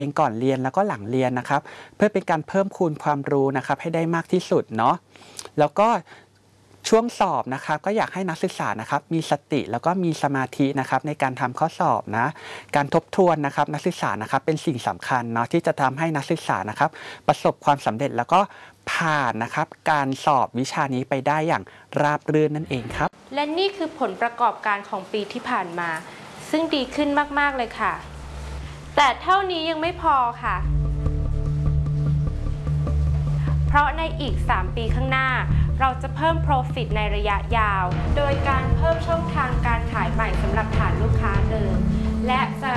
เองก่อนเรียนแล้วก็หลังเรียนนะครับเพื่อเป็นการเพิ่มคูณความรู้นะครับให้ได้มากที่สุดเนาะแล้วก็ช่วงสอบนะครับก็อยากให้นักศึกษานะครับมีสติแล้วก็มีสมาธินะครับในการทำข้อสอบนะการทบทวนนะครับนักศึกษานะครับเป็นสิ่งสำคัญเนาะที่จะทำให้นักศึกษานะครับประสบความสำเร็จแล้วก็ผ่านนะครับการสอบวิชานี้ไปได้อย่างราบรื่นนั่นเองครับและนี่คือผลประกอบการของปีที่ผ่านมาซึ่งดีขึ้นมากๆเลยค่ะแต่เท่านี้ยังไม่พอค่ะเพราะในอีก3ปีข้างหน้าเราจะเพิ่ม Profit ในระยะยาวโดยการเพิ่มช่องทางการขายใหม่สำหรับฐานลูกค้าเดิมและจะ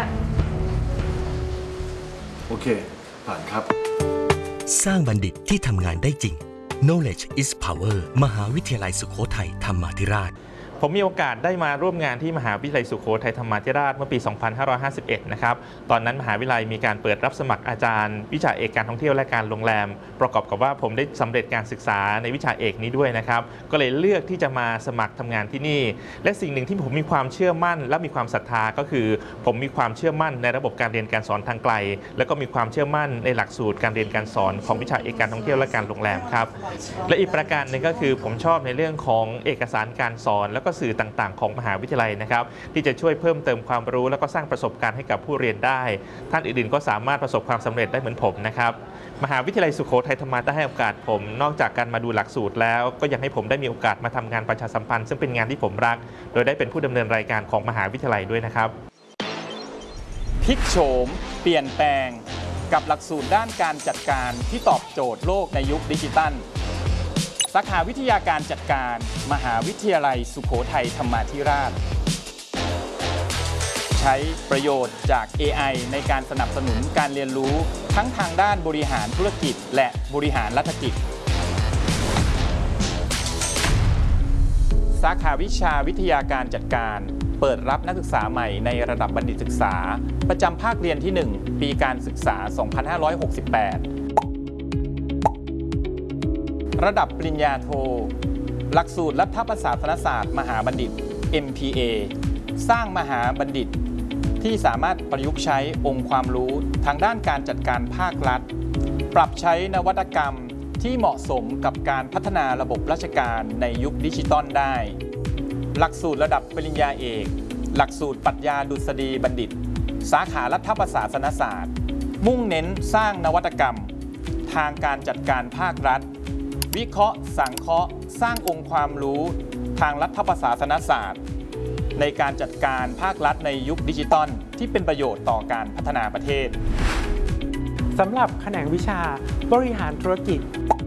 โอเคผ่านครับสร้างบัณฑิตที่ทำงานได้จริง Knowledge is Power มหาวิทยาลัยสุโขทัยธรรมาธิราชผมมีโอกาสได้มาร่วมงานที่มหาวิทยาลัยสุโขทัยธรรมาธิราชเมื่อปี 2551 นะครับตอนนั้นมหาวิทยาลัยมีการเปิดรับสมัครอาจารย์วิชาเอกการท่องเที่ยวและการโรงแรมประกอบกับว่าผมได้สำเร็จการศึกษาในวิชาเอกนี้ด้วยนะครับก็เลยเลือกที่จะมาสมัครทำงานที่นี่และสิ่งหนึ่งที่ผมมีความเชื่อมั่นและมีความศรัทธาก็คือผมมีความเชื่อมั่นในระบบการเรียนการสอนทางไกลแล้วก็มีความเชื่อมั่นในหลักสูตรการเรียนการสอนของวิชาเอกการท่องเที่ยวและการโรงแรมครับและอีกประการหนึ่งก็คือผมชอบในเรื่องของเอกสารการสอนแล้วก็สื่อต่างๆของมหาวิทยาลัยนะครับที่จะช่วยเพิ่มเติมความรู้แล้วก็สร้างประสบการณ์ให้กับผู้เรียนได้ท่านอื่นๆก็สามารถประสบความสำเร็จได้เหมือนผมนะครับมหาวิทยาลัยสุโขทัยธรรมาได้ให้โอกาสผมนอกจากการมาดูหลักสูตรแล้วก็ยังให้ผมได้มีโอกาสมาทำงานประชาสัมพันธ์ซึ่งเป็นงานที่ผมรักโดยได้เป็นผู้ดำเนินรายการของมหาวิทยาลัยด้วยนะครับพลิกโฉมเปลี่ยนแปลงกับหลักสูตรด้านการจัดการที่ตอบโจทย์โลกในยุคดิจิทัลสาขาวิทยาการจัดการมหาวิทยาลัยสุโขทัยธรรมาธิราชใช้ประโยชน์จาก AI ในการสนับสนุนการเรียนรู้ทั้งทางด้านบริหารธุรกิจและบริหารรัฐกิจสาขาวิชาวิทยาการจัดการเปิดรับนักศึกษาใหม่ในระดับบัณฑิตศึกษาประจำภาคเรียนที่ 1 ปีการศึกษา 2568ระดับปริญญาโทหลักสูตรรัฐประศาสนศาสตร์มหาบัณฑิต MPA สร้างมหาบัณฑิตที่สามารถประยุกต์ใช้องค์ความรู้ทางด้านการจัดการภาครัฐปรับใช้นวัตกรรมที่เหมาะสมกับการพัฒนาระบบราชการในยุคดิจิตอลได้หลักสูตรระดับปริญญาเอกหลักสูตรปรัชญาดุษฎีบัณฑิตสาขารัฐประศาสนศาสตร์มุ่งเน้นสร้างนวัตกรรมทางการจัดการภาครัฐวิเคราะห์สังเคราะห์สร้างองค์ความรู้ทางรัฐประศาสนศาสตร์ในการจัดการภาครัฐในยุคดิจิตอลที่เป็นประโยชน์ต่อการพัฒนาประเทศสำหรับแขนงวิชาบริหารธุรกิจ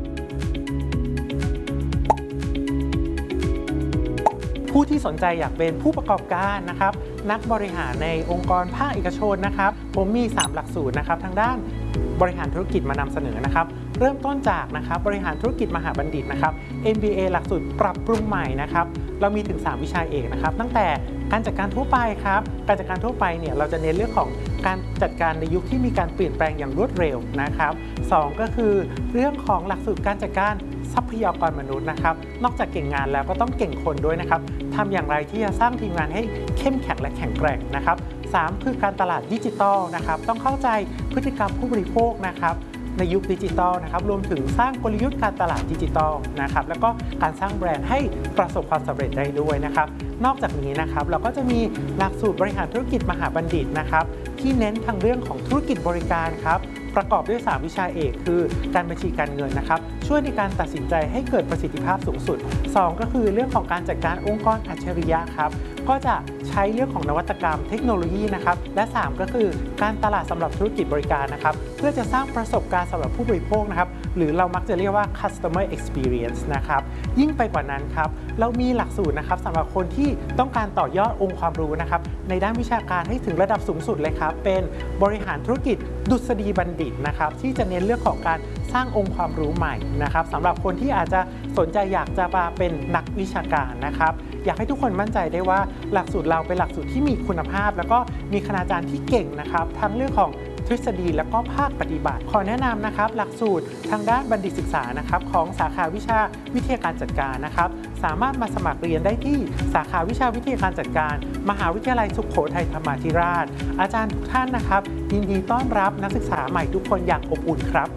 ผู้ที่สนใจอยากเป็นผู้ประกอบการนะครับนักบริหารในองค์กรภาคเอกชนนะครับผมมี3หลักสูตรนะครับทางด้านบริหารธุรกิจมานำเสนอนะครับเริ่มต้นจากนะครับบริหารธุรกิจมหาบัณฑิตนะครับ MBA หลักสูตรปรับปรุงใหม่นะครับเรามีถึง3วิชาเอกนะครับตั้งแต่การจัดการทั่วไปครับการจัดการทั่วไปเนี่ยเราจะเน้นเรื่องของการจัดการในยุคที่มีการเปลี่ยนแปลงอย่างรวดเร็วนะครับ2ก็คือเรื่องของหลักสูตรการจัดการทรัพยากรมนุษย์นะครับนอกจากเก่งงานแล้วก็ต้องเก่งคนด้วยนะครับทำอย่างไรที่จะสร้างทีมงานให้เข้มแข็งและแข็งแกร่งนะครับ3คือการตลาดดิจิทัลนะครับต้องเข้าใจพฤติกรรมผู้บริโภคนะครับในยุคดิจิทัลนะครับรวมถึงสร้างกลยุทธ์การตลาดดิจิทัลนะครับแล้วก็การสร้างแบรนด์ให้ประสบความสำเร็จได้ด้วยนะครับนอกจากนี้นะครับเราก็จะมีหลักสูตรบริหารธุรกิจมหาบัณฑิตนะครับที่เน้นทางเรื่องของธุรกิจบริการครับประกอบด้วย3วิชาเอกคือการบัญชีการเงินนะครับช่วยในการตัดสินใจให้เกิดประสิทธิภาพสูงสุด2ก็คือเรื่องของการจัดการองค์กรอัจฉริยะครับก็จะใช้เรื่องของนวัตกรรมเทคโนโลยีนะครับและ3ก็คือการตลาดสำหรับธุรกิจบริการนะครับเพื่อจะสร้างประสบการณ์สำหรับผู้บริโภคนะครับหรือเรามักจะเรียกว่า customer experience นะครับยิ่งไปกว่านั้นครับเรามีหลักสูตรนะครับสำหรับคนที่ต้องการต่อยอดองค์ความรู้นะครับในด้านวิชาการให้ถึงระดับสูงสุดเลยครับเป็นบริหารธุรกิจดุษฎีบัณฑิตนะครับที่จะเน้นเรื่องของการสร้างองค์ความรู้ใหม่นะครับสำหรับคนที่อาจจะสนใจอยากจะมาเป็นนักวิชาการนะครับอยากให้ทุกคนมั่นใจได้ว่าหลักสูตรเราเป็นหลักสูตรที่มีคุณภาพแล้วก็มีคณาจารย์ที่เก่งนะครับทั้งเรื่องของทฤษฎีและก็ภาคปฏิบัติขอแนะนำนะครับหลักสูตรทางด้านบัณฑิตศึกษานะครับของสาขาวิชาวิทยาการจัดการนะครับสามารถมาสมัครเรียนได้ที่สาขาวิชาวิทยาการจัดการมหาวิทยาลัยสุโขทัยธรรมาธิราชอาจารย์ทุกท่านนะครับยินดีต้อนรับนักศึกษาใหม่ทุกคนอย่างอบอุ่นครับ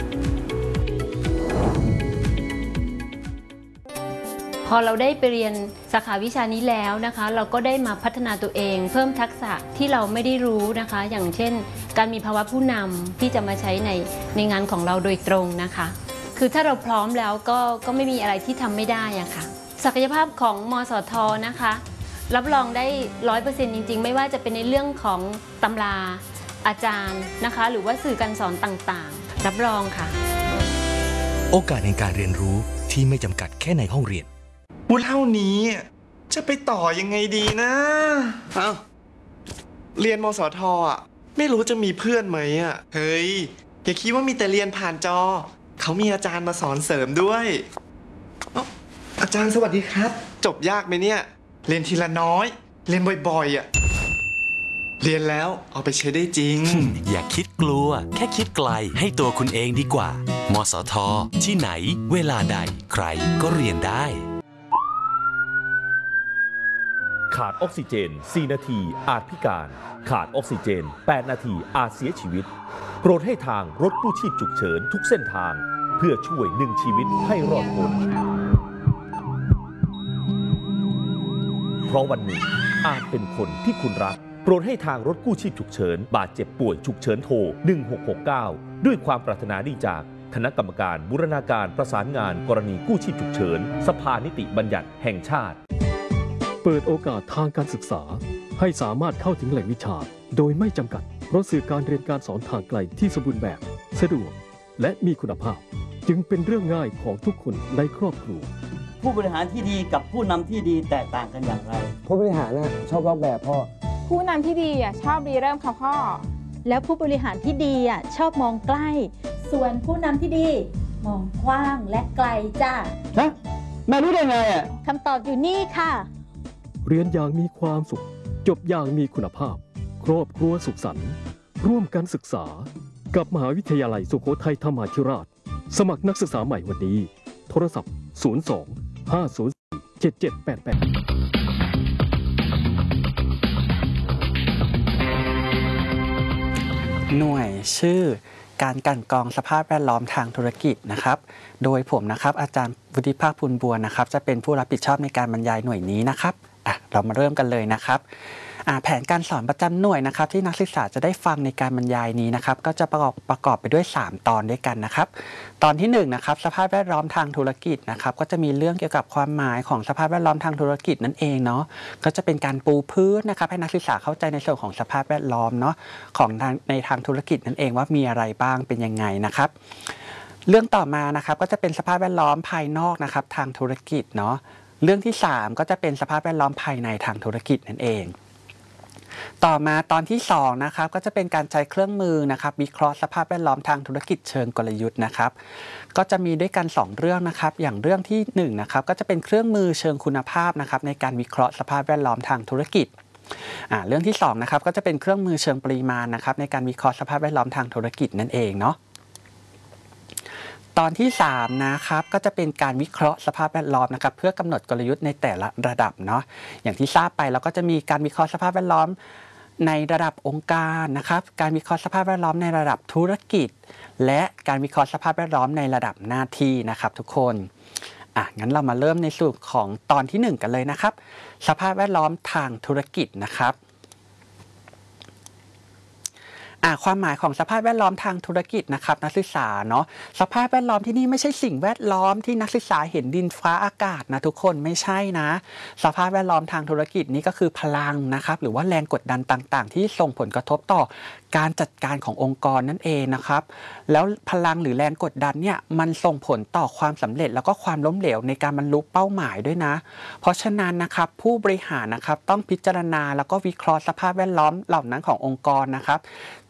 พอเราได้ไปเรียนสาขาวิชานี้แล้วนะคะเราก็ได้มาพัฒนาตัวเองเพิ่มทักษะที่เราไม่ได้รู้นะคะอย่างเช่นการมีภาวะผู้นำที่จะมาใช้ในงานของเราโดยตรงนะคะคือถ้าเราพร้อมแล้วก็ไม่มีอะไรที่ทำไม่ได้อะค่ะศักยภาพของมสท.นะคะรับรองได้ 100% จริงๆไม่ว่าจะเป็นในเรื่องของตำราอาจารย์นะคะหรือว่าสื่อการสอนต่างๆรับรองค่ะโอกาสในการเรียนรู้ที่ไม่จำกัดแค่ในห้องเรียนพูดเท่านี้จะไปต่อยังไงดีนะเรียนมสท.อ่ะไม่รู้จะมีเพื่อนไหมอ่ะเฮ้ยอย่าคิดว่ามีแต่เรียนผ่านจอเขามีอาจารย์มาสอนเสริมด้วยอาจารย์สวัสดีครับจบยากไหมเนี่ยเรียนทีละน้อยเรียนบ่อยๆอ่ะเรียนแล้วเอาไปใช้ได้จริงอย่าคิดกลัวแค่คิดไกลให้ตัวคุณเองดีกว่ามสท.ที่ไหนเวลาใดใครก็เรียนได้ขาดออกซิเจน 4 นาทีอาจพิการขาดออกซิเจน 8 นาทีอาจเสียชีวิตโปรดให้ทางรถกู้ชีพฉุกเฉินทุกเส้นทางเพื่อช่วย1 ชีวิตให้รอดพ้นเพราะวันหนึ่งอาจเป็นคนที่คุณรักโปรดให้ทางรถกู้ชีพฉุกเฉินบาดเจ็บป่วยฉุกเฉินโทร 1669 ด้วยความปรารถนาดีจากคณะกรรมการบูรณาการประสานงานกรณีกู้ชีพฉุกเฉินสภานิติบัญญัติแห่งชาติเปิดโอกาสทางการศึกษาให้สามารถเข้าถึงแหล่งวิชาโดยไม่จำกัดเพราะสื่อการเรียนการสอนทางไกลที่สมบูรณ์แบบสะดวกและมีคุณภาพจึงเป็นเรื่องง่ายของทุกคนในครอบครัวผู้บริหารที่ดีกับผู้นำที่ดีแตกต่างกันอย่างไรผู้บริหารชอบลอกแบบพ่อผู้นำที่ดีชอบรีเริ่มค่ะพ่อแล้วผู้บริหารที่ดีชอบมองใกล้ส่วนผู้นำที่ดีมองกว้างและไกลจ้าฮะแม่รู้ได้ไงคำตอบอยู่นี่ค่ะเรียนอย่างมีความสุขจบอย่างมีคุณภาพครอบครัวสุขสันต์ร่วมกันศึกษากับมหาวิทยาลัยสุโขทัยธรรมาธิราชสมัครนักศึกษาใหม่วันนี้โทรศัพท์ 02-504-7788หน่วยชื่อการกลั่นกรองสภาพแวดล้อมทางธุรกิจนะครับโดยผมนะครับอาจารย์วุฒิภาค พูนบัวนะครับจะเป็นผู้รับผิดชอบในการบรรยายหน่วยนี้นะครับเรามาเริ่มกันเลยนะครับแผนการสอนประจำหน่วยนะครับที่นักศึกษาจะได้ฟังในการบรรยายนี้นะครับก็จะประกอบไปด้วย3ตอนด้วยกันนะครับตอนที่1นะครับสภาพแวดล้อมทางธุรกิจนะครับก็จะมีเรื่องเกี่ยวกับความหมายของสภาพแวดล้อมทางธุรกิจนั่นเองเนาะก็จะเป็นการปูพื้นนะครับให้นักศึกษาเข้าใจในส่วนของสภาพแวดล้อมเนาะของในทางธุรกิจนั่นเองว่ามีอะไรบ้างเป็นยังไงนะครับเรื่องต่อมานะครับก็จะเป็นสภาพแวดล้อมภายนอกนะครับทางธุรกิจเนาะเรื่องที่3ก็จะเป็นสภาพแวดล้อมภายในทางธุรกิจนั่นเองต่อมาตอนที่2นะครับก็จะเป็นการใช้เครื่องมือนะครับวิเคราะห์สภาพแวดล้อมทางธุรกิจเชิงกลยุทธ์นะครับก็จะมีด้วยกัน2เรื่องนะครับอย่างเรื่องที่1นะครับก็จะเป็นเครื่องมือเชิงคุณภาพนะครับในการวิเคราะห์สภาพแวดล้อมทางธุรกิจเรื่องที่2นะครับก็จะเป็นเครื่องมือเชิงปริมาณนะครับในการวิเคราะห์สภาพแวดล้อมทางธุรกิจนั่นเองเนาะตอนที่3นะครับก็จะเป็นการวิเคราะห์สภาพแวดล้อมนะครับเพื่อกำหนดกลยุทธ์ในแต่ละระดับเนาะอย่างที่ทราบไปเราก็จะมีการวิเคราะห์สภาพแวดล้อมในระดับองค์การนะครับการวิเคราะห์สภาพแวดล้อมในระดับธุรกิจและการวิเคราะห์สภาพแวดล้อมในระดับหน้าที่นะครับทุกคนงั้นเรามาเริ่มในส่วนของตอนที่1กันเลยนะครับสภาพแวดล้อมทางธุรกิจนะครับความหมายของสภาพแวดล้อมทางธุรกิจนะครับนักศึกษาเนาะสภาพแวดล้อมที่นี่ไม่ใช่สิ่งแวดล้อมที่นักศึกษาเห็นดินฟ้าอากาศนะทุกคนไม่ใช่นะสภาพแวดล้อมทางธุรกิจนี้ก็คือพลังนะครับหรือว่าแรงกดดันต่างๆที่ส่งผลกระทบต่อการจัดการขององค์กรนั่นเองนะครับแล้วพลังหรือแรงกดดันเนี่ยมันส่งผลต่อความสำเร็จแล้วก็ความล้มเหลวในการบรรลุเป้าหมายด้วยนะเพราะฉะนั้นนะครับผู้บริหารนะครับต้องพิจารณาแล้วก็วิเคราะห์สภาพแวดล้อมเหล่านั้นขององค์กรนะครับ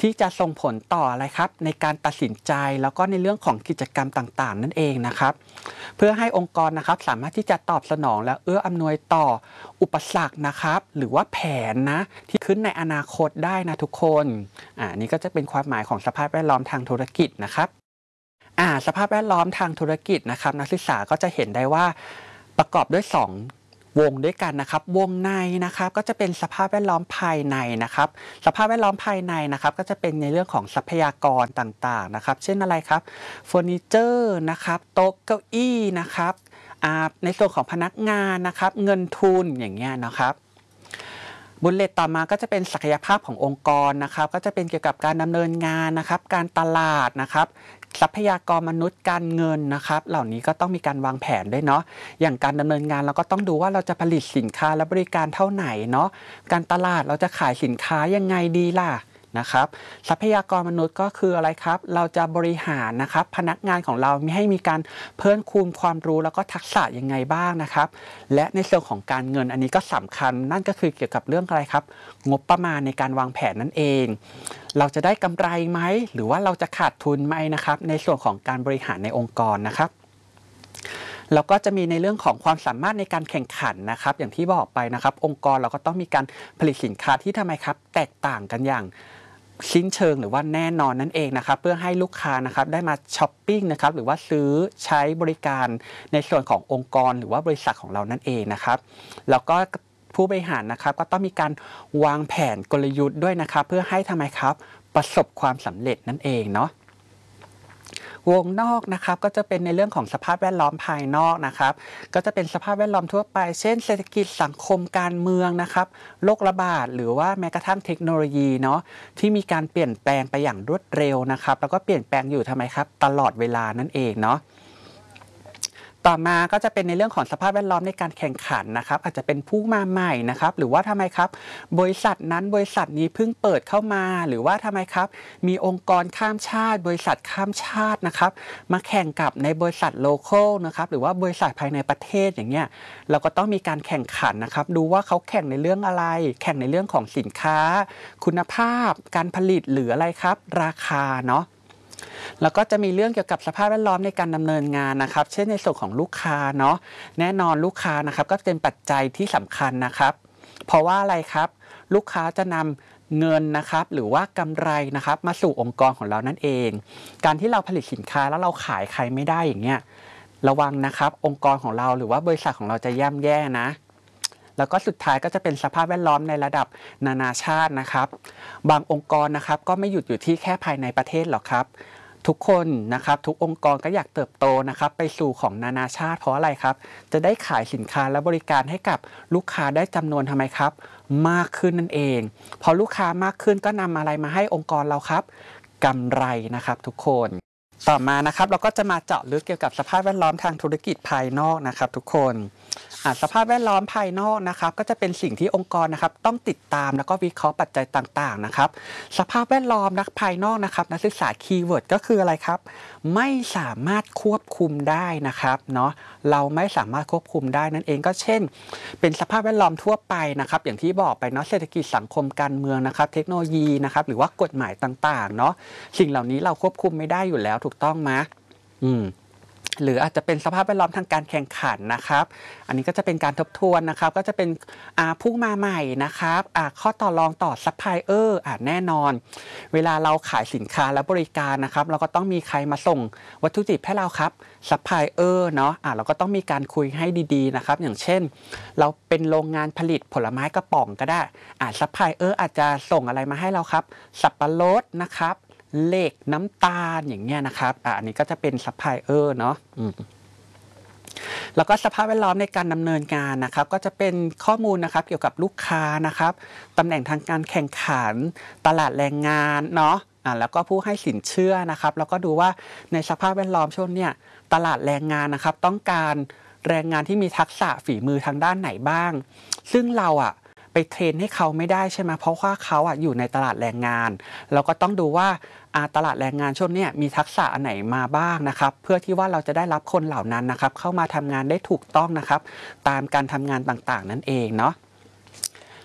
ที่จะส่งผลต่ออะไรครับในการตัดสินใจแล้วก็ในเรื่องของกิจกรรมต่างๆนั่นเองนะครับเพื่อให้องค์กรนะครับสามารถที่จะตอบสนองและเอื้ออำนวยต่ออุปสรรคนะครับหรือว่าแผนนะที่ขึ้นในอนาคตได้นะทุกคนนี่ก็จะเป็นความหมายของสภาพแวดล้อมทางธุรกิจนะครับสภาพแวดล้อมทางธุรกิจนะครับนักศึกษาก็จะเห็นได้ว่าประกอบด้วย2วงด้วยกันนะครับวงในนะครับก็จะเป็นสภาพแวดล้อมภายในนะครับสภาพแวดล้อมภายในนะครับก็จะเป็นในเรื่องของทรัพยากรต่างๆนะครับเช่นอะไรครับเฟอร์นิเจอร์นะครับโต๊ะเก้าอี้นะครับในส่วนของพนักงานนะครับเงินทุนอย่างเงี้ยนะครับบุลเลตต่อมาก็จะเป็นศักยภาพขององค์กรนะครับก็จะเป็นเกี่ยวกับการดำเนินงานนะครับการตลาดนะครับทรัพยากรมนุษย์การเงินนะครับเหล่านี้ก็ต้องมีการวางแผนด้วยเนาะอย่างการดำเนินงานเราก็ต้องดูว่าเราจะผลิตสินค้าและบริการเท่าไหนเนาะการตลาดเราจะขายสินค้ายังไงดีล่ะนะครับทรัพยากรมนุษย์ก็คืออะไรครับเราจะบริหารนะครับพนักงานของเราให้มีการเพิ่มคูณความรู้แล้วก็ทักษะยังไงบ้างนะครับและในส่วนของการเงินอันนี้ก็สำคัญนั่นก็คือเกี่ยวกับเรื่องอะไรครับงบประมาณในการวางแผนนั่นเองเราจะได้กำไรไหมหรือว่าเราจะขาดทุนไหมนะครับในส่วนของการบริหารในองค์กรนะครับแล้วก็จะมีในเรื่องของความสามารถในการแข่งขันนะครับอย่างที่บอกไปนะครับองค์กรเราก็ต้องมีการผลิตสินค้าที่ทำไมครับแตกต่างกันอย่างสิ้นเชิงหรือว่าแน่นอนนั่นเองนะครับเพื่อให้ลูกค้านะครับได้มาช้อปปิ้งนะครับหรือว่าซื้อใช้บริการในส่วนขององค์กรหรือว่าบริษัทของเรานั่นเองนะครับแล้วก็ผู้บริหารนะครับก็ต้องมีการวางแผนกลยุทธ์ด้วยนะครับเพื่อให้ทำไมครับประสบความสำเร็จนั่นเองเนาะวงนอกนะครับก็จะเป็นในเรื่องของสภาพแวดล้อมภายนอกนะครับก็จะเป็นสภาพแวดล้อมทั่วไปเช่นเศรษฐกิจสังคมการเมืองนะครับโรคระบาดหรือว่าแม้กระทั่งเทคโนโลยีเนาะที่มีการเปลี่ยนแปลงไปอย่างรวดเร็วนะครับแล้วก็เปลี่ยนแปลงอยู่ทำไมครับตลอดเวลานั่นเองเนาะต่อมาก็จะเป็นในเรื่องของสภาพแวดล้อมในการแข่งขันนะครับอาจจะเป็นผู้มาใหม่นะครับหรือว่าทำไมครับบริษัทนั้นบริษัทนี้เพิ่งเปิดเข้ามาหรือว่าทำไมครับมีองค์กรข้ามชาติบริษัทข้ามชาตินะครับมาแข่งกับในบริษัทโลคอลนะครับหรือว่าบริษัทภายในประเทศอย่างเงี้ยเราก็ต้องมีการแข่งขันนะครับดูว่าเขาแข่งในเรื่องอะไรแข่งในเรื่องของสินค้าคุณภาพการผลิตหรืออะไรครับราคาเนาะแล้วก็จะมีเรื่องเกี่ยวกับสภาพแวดล้อมในการดำเนินงานนะครับเช่นในส่วนของลูกค้าเนาะแน่นอนลูกค้านะครับก็เป็นปัจจัยที่สำคัญนะครับเพราะว่าอะไรครับลูกค้าจะนำเงินนะครับหรือว่ากำไรนะครับมาสู่องค์กรของเรานั่นเองการที่เราผลิตสินค้าแล้วเราขายใครไม่ได้อย่างเงี้ยระวังนะครับองค์กรของเราหรือว่าบริษัทของเราจะย่ำแย่นะแล้วก็สุดท้ายก็จะเป็นสภาพแวดล้อมในระดับนานาชาตินะครับบางองค์กรนะครับก็ไม่หยุดอยู่ที่แค่ภายในประเทศหรอกครับทุกคนนะครับทุกองค์กรก็อยากเติบโตนะครับไปสู่ของนานาชาติเพราะอะไรครับจะได้ขายสินค้าและบริการให้กับลูกค้าได้จำนวนทำไมครับมากขึ้นนั่นเองพอลูกค้ามากขึ้นก็นำอะไรมาให้องค์กรเราครับกำไรนะครับทุกคนต่อมานะครับเราก็จะมาเจาะลึกเกี่ยวกับสภาพแวดล้อมทางธุรกิจภายนอกนะครับทุกคนสภาพแวดล้อมภายนอกนะครับก็จะเป็นสิ่งที่องค์กรนะครับต้องติดตามแล้วก็วิเคราะห์ปัจจัยต่างๆนะครับสภาพแวดล้อมภายนอกนะครับนักศึกษาคีย์เวิร์ดก็คืออะไรครับไม่สามารถควบคุมได้นะครับเนาะเราไม่สามารถควบคุมได้นั่นเองก็เช่นเป็นสภาพแวดล้อมทั่วไปนะครับอย่างที่บอกไปเนาะเศรษฐกิจสังคมการเมืองนะครับเทคโนโลยีนะครับหรือว่ากฎหมายต่างๆเนาะสิ่งเหล่านี้เราควบคุมไม่ได้อยู่แล้วถูกต้องไหมหรืออาจจะเป็นสภาพแวดล้อมทางการแข่งขันนะครับอันนี้ก็จะเป็นการทบทวนนะครับก็จะเป็นผู้มาใหม่นะครับข้อต่อรองต่อซัพพลายเออร์แน่นอนเวลาเราขายสินค้าและบริการนะครับเราก็ต้องมีใครมาส่งวัตถุดิบให้เราครับซัพพลายเออร์เนาะเราก็ต้องมีการคุยให้ดีๆนะครับอย่างเช่นเราเป็นโรงงานผลิตผลไม้กระป๋องก็ได้ซัพพลายเออร์อาจจะส่งอะไรมาให้เราครับสับปะรดนะครับเหล็กน้ำตาลอย่างเงี้ยนะครับอันนี้ก็จะเป็นซัพพลายเออร์เนาะแล้วก็สภาพแวดล้อมในการดำเนินงานนะครับก็จะเป็นข้อมูลนะครับเกี่ยวกับลูกค้านะครับตำแหน่งทางการแข่งขันตลาดแรงงานเนาะแล้วก็ผู้ให้สินเชื่อนะครับแล้วก็ดูว่าในสภาพแวดล้อมช่วงเนี้ยตลาดแรงงานนะครับต้องการแรงงานที่มีทักษะฝีมือทางด้านไหนบ้างซึ่งเราไปเทรนให้เขาไม่ได้ใช่ไหมเพราะว่าเขาอยู่ในตลาดแรงงานเราก็ต้องดูว่าตลาดแรงงานช่วงนี้มีทักษะอันไหนมาบ้างนะครับเพื่อที่ว่าเราจะได้รับคนเหล่านั้นนะครับเข้ามาทำงานได้ถูกต้องนะครับตามการทำงานต่างๆนั่นเองเนาะ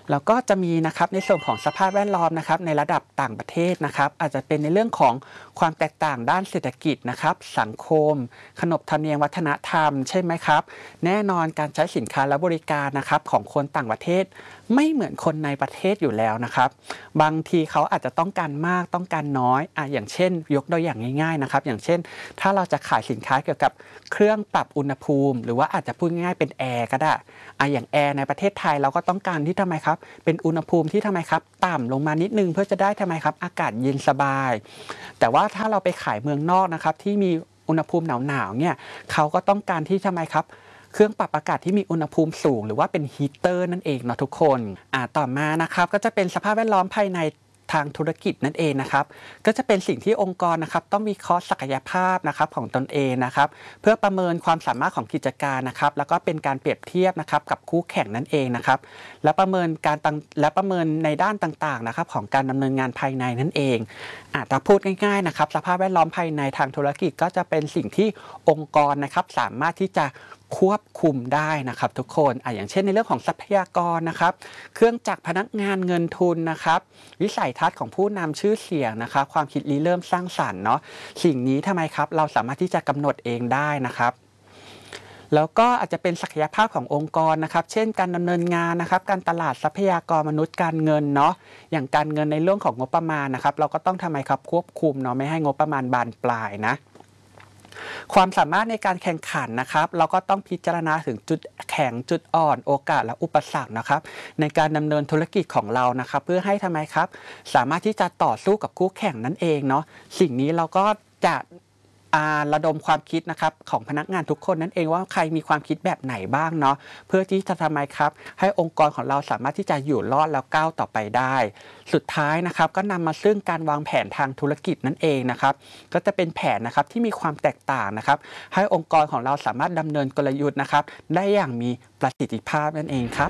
แล้วก็จะมีนะครับในส่วนของสภาพแวดล้อมนะครับในระดับต่างประเทศนะครับอาจจะเป็นในเรื่องของความแตกต่างด้านเศรษฐกิจนะครับสังคมขนบธรรมเนียมวัฒนธรรมใช่ไหมครับแน่นอนการใช้สินค้าและบริการนะครับของคนต่างประเทศไม่เหมือนคนในประเทศอยู่แล้วนะครับบางทีเขาอาจจะต้องการมากต้องการน้อยอย่างเช่นยกตัวอย่างง่ายๆนะครับอย่างเช่นถ้าเราจะขายสินค้าเกี่ยวกับเครื่องปรับอุณหภูมิหรือว่าอาจจะพูดง่ายๆเป็นแอร์ก็ได้อย่างแอร์ในประเทศไทยเราก็ต้องการที่ทำไมครับเป็นอุณหภูมิที่ทำไมครับต่ำลงมานิดนึงเพื่อจะได้ทำไมครับอากาศเย็นสบายแต่ว่าถ้าเราไปขายเมืองนอกนะครับที่มีอุณหภูมิหนาวๆเนี่ยเขาก็ต้องการที่ทำไมครับเครื่องปรับอากาศที่มีอุณหภูมิสูงหรือว่าเป็นฮีเตอร์นั่นเองเนาะทุกคนต่อมานะครับก็จะเป็นสภาพแวดล้อมภายในทางธุรกิจนั่นเองนะครับก็จะเป็นสิ่งที่องค์กรนะครับต้องวิเคราะห์ศักยภาพนะครับของตนเองนะครับเพื่อประเมินความสามารถของกิจการนะครับแล้วก็เป็นการเปรียบเทียบนะครับกับคู่แข่งนั่นเองนะครับและประเมินในด้านต่างๆนะครับของการดำเนินงานภายในนั่นเองถ้าพูดง่ายๆนะครับสภาพแวดล้อมภายในทางธุรกิจก็จะเป็นสิ่งที่องค์กรนะครับสามารถที่จะควบคุมได้นะครับทุกคนอย่างเช่นในเรื่องของทรัพยากรนะครับเครื่องจักรพนักงานเงินทุนนะครับวิสัยทัศน์ของผู้นำชื่อเสียงนะครับความคิดริเริ่มสร้างสรรค์เนาะสิ่งนี้ทำไมครับเราสามารถที่จะกำหนดเองได้นะครับแล้วก็อาจจะเป็นศักยภาพขององค์กรนะครับเช่นการดำเนินงานนะครับการตลาดทรัพยากรมนุษย์การเงินเนาะอย่างการเงินในเรื่องของงบประมาณนะครับเราก็ต้องทำไมครับควบคุมเนาะไม่ให้งบประมาณบานปลายนะความสามารถในการแข่งขันนะครับเราก็ต้องพิจารณาถึงจุดแข็งจุดอ่อนโอกาสและอุปสรรคนะครับในการดำเนินธุรกิจของเรานะครับเพื่อให้ทำไมครับสามารถที่จะต่อสู้กับคู่แข่งนั่นเองเนาะสิ่งนี้เราก็จะระดมความคิดนะครับของพนักงานทุกคนนั่นเองว่าใครมีความคิดแบบไหนบ้างเนาะเพื่อที่จะทำไมครับให้องค์กรของเราสามารถที่จะอยู่รอดแล้วก้าวต่อไปได้สุดท้ายนะครับก็นำมาซึ่งการวางแผนทางธุรกิจนั่นเองนะครับก็จะเป็นแผนนะครับที่มีความแตกต่างนะครับให้องค์กรของเราสามารถดำเนินกลยุทธ์นะครับได้อย่างมีประสิทธิภาพนั่นเองครับ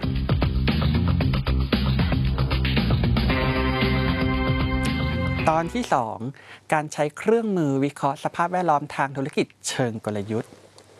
ตอนที่ 2 การใช้เครื่องมือวิเคราะห์สภาพแวดล้อมทางธุรกิจเชิงกลยุทธ์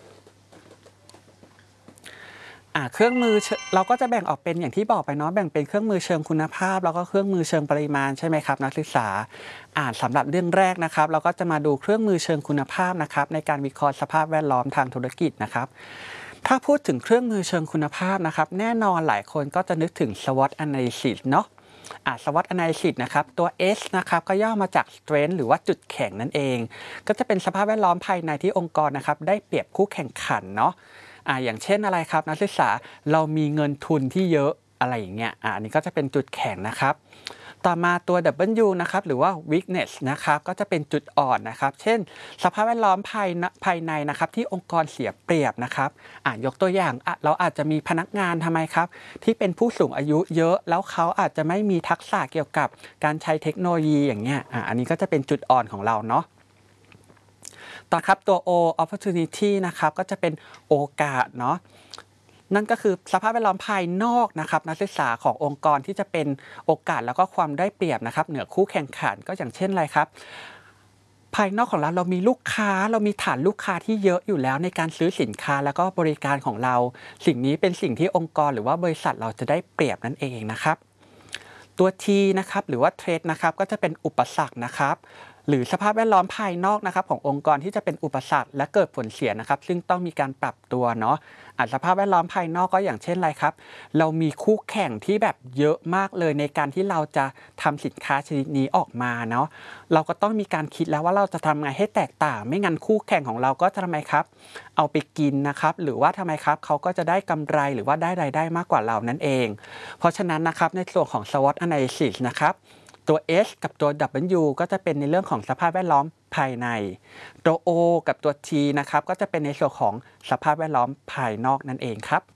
เครื่องมือเราก็จะแบ่งออกเป็นอย่างที่บอกไปเนาะแบ่งเป็นเครื่องมือเชิงคุณภาพแล้วก็เครื่องมือเชิงปริมาณใช่ไหมครับนักศึกษาสำหรับเรื่องแรกนะครับเราก็จะมาดูเครื่องมือเชิงคุณภาพนะครับในการวิเคราะห์สภาพแวดล้อมทางธุรกิจนะครับถ้าพูดถึงเครื่องมือเชิงคุณภาพนะครับแน่นอนหลายคนก็จะนึกถึง SWOT analysis เนาะSWOT analysis นะครับตัว S นะครับก็ย่อมาจาก strength หรือว่าจุดแข็งนั่นเองก็จะเป็นสภาพแวดล้อมภายในที่องค์กรนะครับได้เปรียบคู่แข่งขันเนาะอย่างเช่นอะไรครับนักศึกษาเรามีเงินทุนที่เยอะอะไรอย่างเงี้ยอันนี้ก็จะเป็นจุดแข็งนะครับต่อมาตัว W นะครับหรือว่า weakness นะครับก็จะเป็นจุดอ่อนนะครับเช่นสภาพแวดล้อมภายในนะครับที่องค์กรเสียเปรียบนะครับยกตัวอย่างเราอาจจะมีพนักงานทำไมครับที่เป็นผู้สูงอายุเยอะแล้วเขาอาจจะไม่มีทักษะเกี่ยวกับการใช้เทคโนโลยีอย่างเงี้ยอันนี้ก็จะเป็นจุดอ่อนของเราเนาะต่อครับตัว O opportunity นะครับก็จะเป็นโอกาสเนาะนั่นก็คือสภาพแวดล้อมภายนอกนะครับนักศึกษาขององค์กรที่จะเป็นโอกาสแล้วก็ความได้เปรียบนะครับเหนือคู่แข่งขันก็อย่างเช่นอะไรครับภายนอกของเรามีลูกค้าเรามีฐานลูกค้าที่เยอะอยู่แล้วในการซื้อสินค้าแล้วก็บริการของเราสิ่งนี้เป็นสิ่งที่องค์กรหรือว่าบริษัทเราจะได้เปรียบนั่นเองนะครับตัว T นะครับหรือว่า Threat นะครับก็จะเป็นอุปสรรคนะครับหรือสภาพแวดล้อมภายนอกนะครับขององค์กรที่จะเป็นอุปสรรคและเกิดผลเสียนะครับซึ่งต้องมีการปรับตัวเนาะสภาพแวดล้อมภายนอกก็อย่างเช่นอะไรครับเรามีคู่แข่งที่แบบเยอะมากเลยในการที่เราจะทำสินค้าชนิดนี้ออกมาเนาะเราก็ต้องมีการคิดแล้วว่าเราจะทำไงให้แตกต่างไม่งั้นคู่แข่งของเราก็จะทำไมครับเอาไปกินนะครับหรือว่าทำไมครับเขาก็จะได้กำไรหรือว่าได้รายได้มากกว่าเรานั่นเองเพราะฉะนั้นนะครับในส่วนของ SWOT analysis นะครับตัว S กับตัว W ก็จะเป็นในเรื่องของสภาพแวดล้อมภายในตัว O กับตัว T นะครับก็จะเป็นในส่วนของสภาพแวดล้อมภายนอกนั่นเองครับ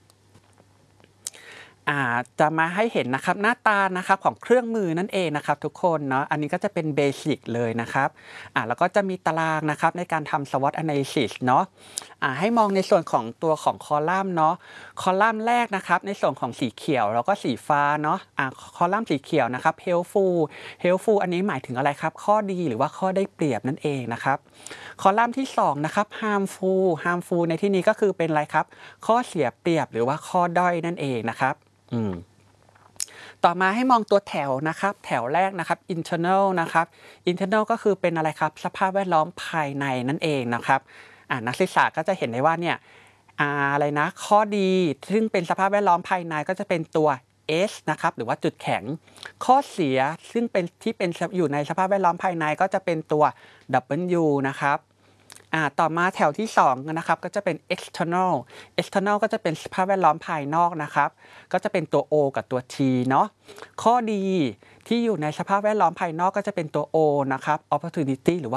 จะมาให้เห็นนะครับหน้าตานะครับของเครื่องมือนั่นเองนะครับทุกคนเนาะอันนี้ก็จะเป็นเบสิกเลยนะครับแล้วก็จะมีตารางนะครับในการทำ SWOT analysis เนาะให้มองในส่วนของตัวของคอลัมน์เนาะคอลัมน์แรกนะครับในส่วนของสีเขียวแล้วก็สีฟ้าเนาะคอลัมน์สีเขียวนะครับ helpful อันนี้หมายถึงอะไรครับข้อดีหรือว่าข้อได้เปรียบนั่นเองนะครับคอลัมน์ที่2นะครับ harmful ในที่นี้ก็คือเป็นอะไรครับข้อเสียเปรียบหรือว่าข้อด้อยนั่นเองนะครับต่อมาให้มองตัวแถวนะครับแถวแรกนะครับ internal นะครับ internal ก็คือเป็นอะไรครับสภาพแวดล้อมภายในนั่นเองนะครับนักศึกษาก็จะเห็นได้ว่าเนี่ยอะไรนะข้อดีซึ่งเป็นสภาพแวดล้อมภายในก็จะเป็นตัว S นะครับหรือว่าจุดแข็งข้อเสียซึ่งเป็นอยู่ในสภาพแวดล้อมภายในก็จะเป็นตัว W นะครับต่อมาแถวที่2นะครับก็จะเป็น external ก็จะเป็นสภาพแวดล้อมภายนอกนะครับก็จะเป็นตัว O กับตัว T เนาะข้อดีที่อยู่ในสภาพแวดล้อมภายนอกก็จะเป็นตัว O นะครับ opportunity หรือว่า